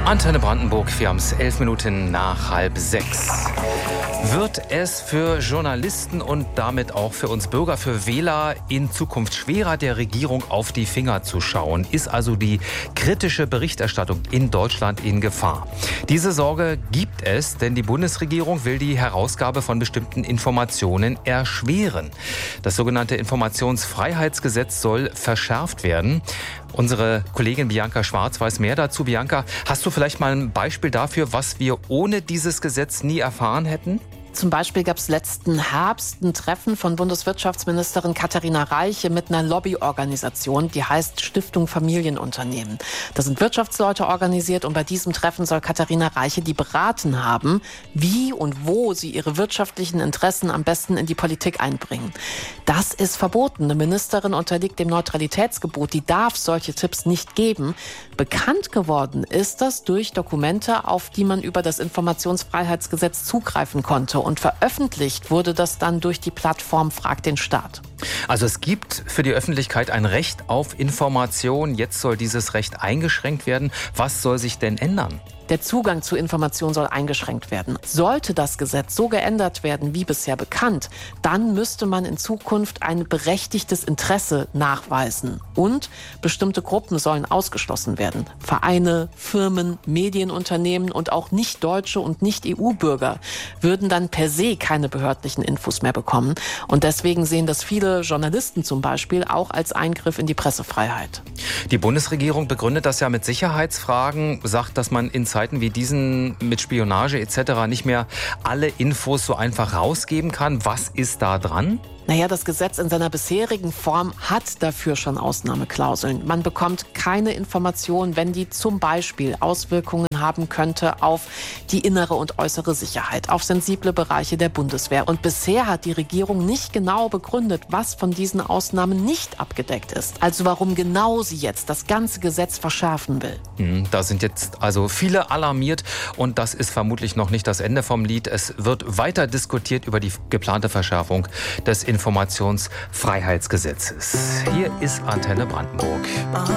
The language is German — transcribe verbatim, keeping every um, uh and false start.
Antenne Brandenburg, wir haben es elf Minuten nach halb sechs. Wird es für Journalisten und damit auch für uns Bürger, für Wähler in Zukunft schwerer, der Regierung auf die Finger zu schauen? Ist also die kritische Berichterstattung in Deutschland in Gefahr? Diese Sorge gibt es, denn die Bundesregierung will die Herausgabe von bestimmten Informationen erschweren. Das sogenannte Informationsfreiheitsgesetz soll verschärft werden. Unsere Kollegin Bianca Schwarz weiß mehr dazu. Bianca, hast du vielleicht mal ein Beispiel dafür, was wir ohne dieses Gesetz nie erfahren hätten? Zum Beispiel gab es letzten Herbst ein Treffen von Bundeswirtschaftsministerin Katharina Reiche mit einer Lobbyorganisation, die heißt Stiftung Familienunternehmen. Da sind Wirtschaftsleute organisiert und bei diesem Treffen soll Katharina Reiche die beraten haben, wie und wo sie ihre wirtschaftlichen Interessen am besten in die Politik einbringen. Das ist verboten. Eine Ministerin unterliegt dem Neutralitätsgebot, die darf solche Tipps nicht geben. Bekannt geworden ist das durch Dokumente, auf die man über das Informationsfreiheitsgesetz zugreifen konnte. Und veröffentlicht wurde das dann durch die Plattform Frag den Staat. Also es gibt für die Öffentlichkeit ein Recht auf Information. Jetzt soll dieses Recht eingeschränkt werden. Was soll sich denn ändern? Der Zugang zu Informationen soll eingeschränkt werden. Sollte das Gesetz so geändert werden wie bisher bekannt, dann müsste man in Zukunft ein berechtigtes Interesse nachweisen. Und bestimmte Gruppen sollen ausgeschlossen werden. Vereine, Firmen, Medienunternehmen und auch Nicht-Deutsche und Nicht-E U-Bürger würden dann per se keine behördlichen Infos mehr bekommen. Und deswegen sehen das viele Journalisten zum Beispiel auch als Eingriff in die Pressefreiheit. Die Bundesregierung begründet das ja mit Sicherheitsfragen, sagt, dass man in Zeiten wie diesen mit Spionage et cetera nicht mehr alle Infos so einfach rausgeben kann. Was ist da dran? Naja, das Gesetz in seiner bisherigen Form hat dafür schon Ausnahmeklauseln. Man bekommt keine Informationen, wenn die zum Beispiel Auswirkungen haben könnte auf die innere und äußere Sicherheit, auf sensible Bereiche der Bundeswehr. Und bisher hat die Regierung nicht genau begründet, was von diesen Ausnahmen nicht abgedeckt ist. Also warum genau sie jetzt das ganze Gesetz verschärfen will. Da sind jetzt also viele alarmiert und das ist vermutlich noch nicht das Ende vom Lied. Es wird weiter diskutiert über die geplante Verschärfung des Informationsfreiheitsgesetzes. Hier ist Antenne Brandenburg.